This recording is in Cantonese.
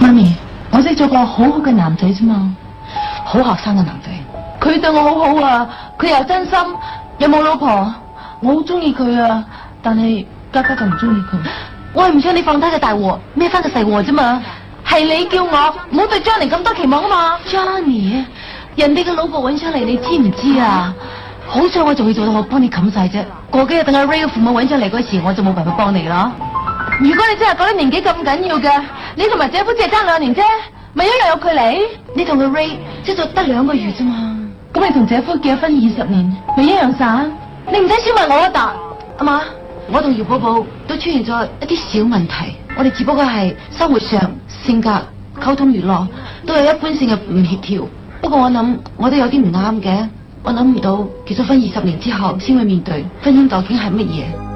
媽咪，我識咗個好好嘅男仔啫嘛， 好學生嘅男仔， 佢對我好好啊，佢又真心，有冇老婆？我好中意佢啊，但係家家就唔中意佢。 我係唔想你放低個大鑊，孭翻個細鑊啫嘛。 係你叫我唔好對 Johnny 咁多期望啊嘛。 Johnny， 人哋嘅老婆揾出嚟，你知唔知啊？好彩我仲要做到我幫你冚晒啫。過幾日等阿 Ray 嘅父母揾出嚟嗰時，我就冇辦法幫你啦。 如果你真係覺得年紀咁緊要嘅，你同埋姐夫只係爭2年啫，咪一樣有距離。 你同個 Ray 即係做得2個月啫嘛。 咁你同姐夫結咗婚20年，咪一樣散？你唔使少問我一答， 阿媽，我同姚寶寶都出現咗一啲小問題，我哋只不過係生活上、性格、溝通、娛樂都有一般性嘅唔協調。不過我諗我都有啲唔啱嘅，我諗唔到結咗婚20年之後先會面對婚姻究竟係乜嘢。